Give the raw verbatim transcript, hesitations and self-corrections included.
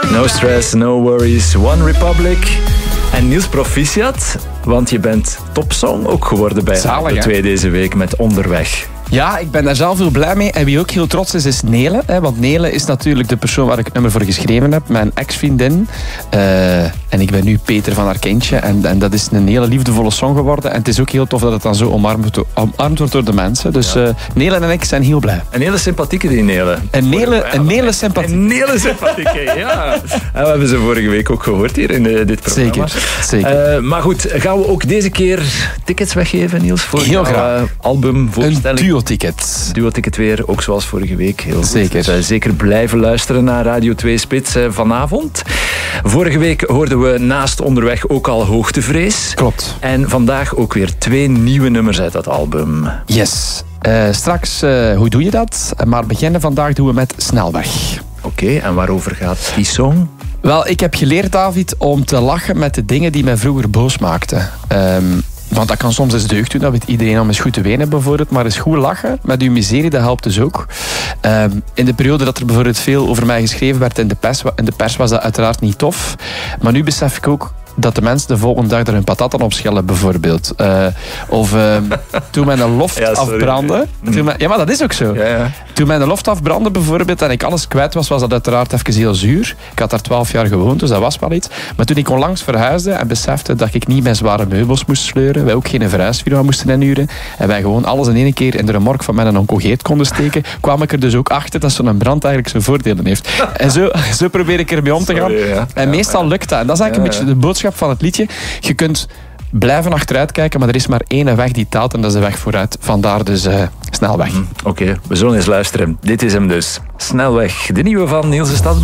No stress, no worries, One Republic. En Niels, proficiat, want je bent topsong ook geworden bij Radio twee deze week met Onderweg. Ja, ik ben daar zelf heel blij mee. En wie ook heel trots is, is Nele. Hè, want Nele is natuurlijk de persoon waar ik het nummer voor geschreven heb. Mijn ex-vriendin. Uh, en ik ben nu Peter van haar kindje. En, en dat is een hele liefdevolle song geworden. En het is ook heel tof dat het dan zo omarmd, omarmd wordt door de mensen. Dus ja. uh, Nele en ik zijn heel blij. Een hele sympathieke die Nele. Een Nele, een Nele sympathieke. Een Nele sympathieke, ja. En we hebben ze vorige week ook gehoord hier in uh, dit programma. Zeker, zeker. Uh, maar goed, gaan we ook deze keer tickets weggeven, Niels? Voor heel graag. Uh, albumvoorstelling. Een duo-ticket. Duo-ticket weer, ook zoals vorige week. Heel zeker. Dus, uh, zeker blijven luisteren naar Radio twee Spits uh, vanavond. Vorige week hoorden we naast Onderweg ook al Hoogtevrees. Klopt. En vandaag ook weer twee nieuwe nummers uit dat album. Yes. Uh, straks, uh, hoe doe je dat? Maar beginnen vandaag doen we met Snelweg. Oké, okay, en waarover gaat die song? Wel, ik heb geleerd, David, om te lachen met de dingen die mij vroeger boos maakten. Um, Want dat kan soms eens deugd doen, dat weet iedereen om eens goed te wenen bijvoorbeeld. Maar eens goed lachen met uw miserie, dat helpt dus ook. Um, in de periode dat er bijvoorbeeld veel over mij geschreven werd in de pers, in de pers was dat uiteraard niet tof. Maar nu besef ik ook dat de mensen de volgende dag er hun patat aan opschellen, bijvoorbeeld. Uh, of uh, toen mijn loft ja, afbrandde. Toen mijn, ja, maar dat is ook zo. Ja, ja. Toen mijn loft afbrandde, bijvoorbeeld, en ik alles kwijt was, was dat uiteraard even heel zuur. Ik had daar twaalf jaar gewoond, dus dat was wel iets. Maar toen ik onlangs verhuisde en besefte dat ik niet mijn zware meubels moest sleuren, wij ook geen verhuisfirma moesten inhuren, en wij gewoon alles in één keer in de remork van mijn oncogeet konden steken, kwam ik er dus ook achter dat zo'n brand eigenlijk zijn voordelen heeft. En zo, zo probeer ik ermee om te gaan. Sorry, ja. En ja, meestal lukt dat. En dat is eigenlijk ja, een beetje de boodschap van het liedje. Je kunt blijven achteruit kijken, maar er is maar één weg die telt en dat is de weg vooruit. Vandaar dus uh, Snelweg. Mm, Oké, okay, we zullen eens luisteren. Dit is hem dus. Snelweg, de nieuwe van Niels de Stad.